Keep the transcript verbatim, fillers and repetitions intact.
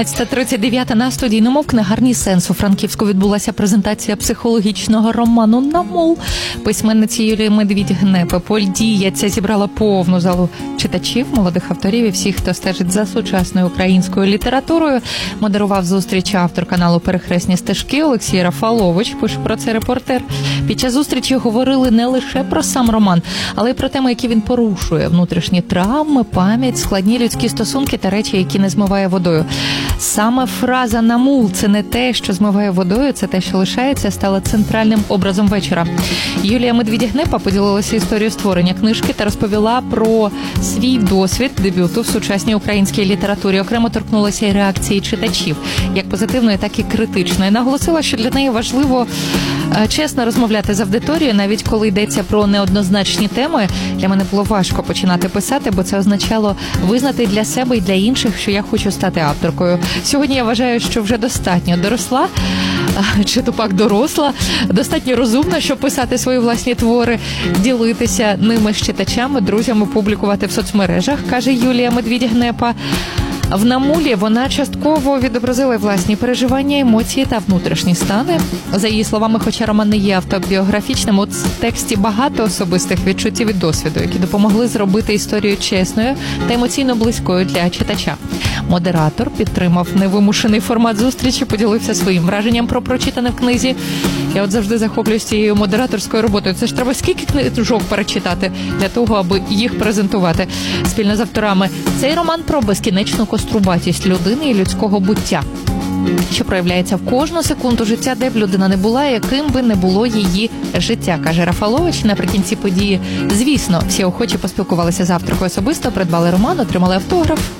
одинадцята тридцять дев'ять на студійному в книгарні «Сенс» у Франківську відбулася презентація психологічного роману «Намул». Письменниці Юлії Медвідь-Гнепи «Польдіяця» зібрала повну залу читачів, молодих авторів і всіх, хто стежить за сучасною українською літературою. Модерував зустріч автор каналу «Перехресні стежки» Олексій Рафалович, пише про це репортер. Під час зустрічі говорили не лише про сам роман, але й про теми, які він порушує: внутрішні травми, пам'ять, складні людські стосунки та речі, які не змиває водою. Саме фраза «Намул» – це не те, що змиває водою, це те, що лишається, стала центральним образом вечора. Юлія Медвідь-Гнепа поділилася історією створення книжки та розповіла про свій досвід дебюту в сучасній українській літературі. Окремо торкнулася й реакції читачів, як позитивної, так і критичної. Наголосила, що для неї важливо чесно розмовляти з аудиторією, навіть коли йдеться про неоднозначні теми. Для мене було важко починати писати, бо це означало визнати для себе і для інших, що я хочу стати авторкою. Сьогодні я вважаю, що вже достатньо доросла, чи то пак доросла, достатньо розумна, щоб писати свої власні твори, ділитися ними з читачами, друзями, публікувати в соцмережах, каже Юлія Медвідь-Гнепа. В «Намулі» вона частково відобразила власні переживання, емоції та внутрішні стани. За її словами, хоча роман не є автобіографічним, у тексті багато особистих відчуттів і досвіду, які допомогли зробити історію чесною та емоційно близькою для читача. Модератор підтримав невимушений формат зустрічі, поділився своїм враженням про прочитане в книзі. Я от завжди захоплююсь цією модераторською роботою. Це ж треба скільки книжок перечитати для того, аби їх презентувати спільно з авторами. Цей роман про безкінечну кострубатість людини і людського буття, що проявляється в кожну секунду життя, де б людина не була, яким би не було її життя, каже Рафалович. Наприкінці події, звісно, всі охочі поспілкувалися з авторкою особисто, придбали роман, отримали автограф.